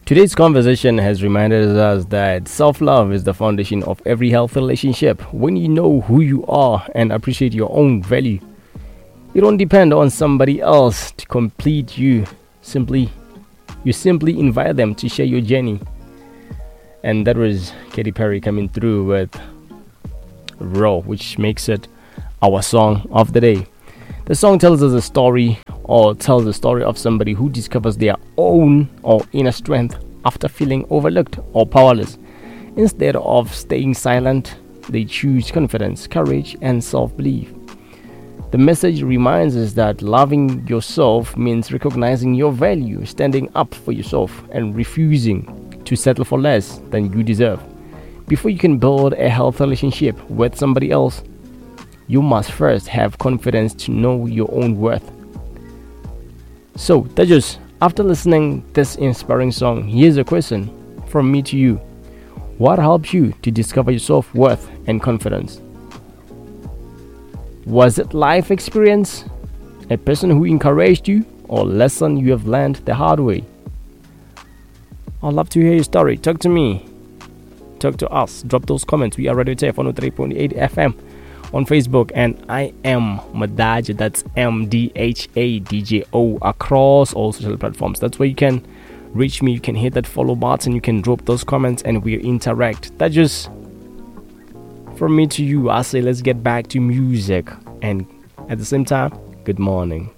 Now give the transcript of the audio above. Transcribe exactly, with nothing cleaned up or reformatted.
Today's conversation has reminded us that self love is the foundation of every healthy relationship. When you know who you are and appreciate your own value, you don't depend on somebody else to complete you. Simply, you simply invite them to share your journey. And that was Katy Perry coming through with Raw, which makes it our song of the day. The song tells us a story or tells the story of somebody who discovers their own or inner strength after feeling overlooked or powerless. Instead of staying silent, they choose confidence, courage, and self-belief. The message reminds us that loving yourself means recognizing your value, standing up for yourself, and refusing to settle for less than you deserve. Before you can build a healthy relationship with somebody else, you must first have confidence to know your own worth. So, Tejas, after listening this inspiring song, here's a question from me to you. What helps you to discover your self-worth and confidence? Was it life experience, a person who encouraged you, or lesson you have learned the hard way? I'd love to hear your story. Talk to me. Talk to us. Drop those comments. We are Radio T F one oh three point eight F M on Facebook, and I am Mdhaja. That's M D H A D J O across all social platforms. That's where you can reach me. You can hit that follow button. You can drop those comments, and we interact. That just from me to you. I say let's get back to music, and at the same time, good morning.